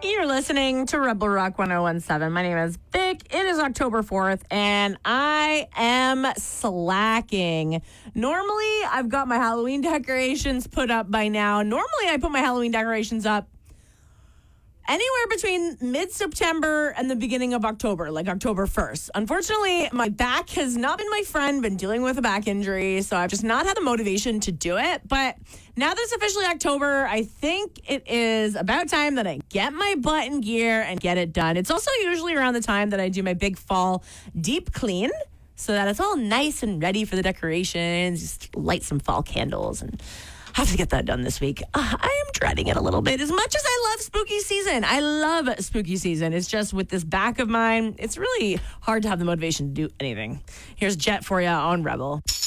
You're listening to Rebel Rock 1017. My name is Vic. It is October 4th, and I am slacking. Normally, I've got my Halloween decorations put up by now. Normally, I put my Halloween decorations up anywhere between mid-September and the beginning of October, like October 1st. Unfortunately, my back has not been my friend, been dealing with a back injury, so I've just not had the motivation to do it. But now that it's officially October, I think it is about time that I get my butt in gear and get it done. It's also usually around the time that I do my big fall deep clean so that it's all nice and ready for the decorations, just light some fall candles and have to get that done this week. I am dreading it a little bit. As much as I love spooky season, I love spooky season. It's just with this back of mine, it's really hard to have the motivation to do anything. Here's Jet for you on Rebel.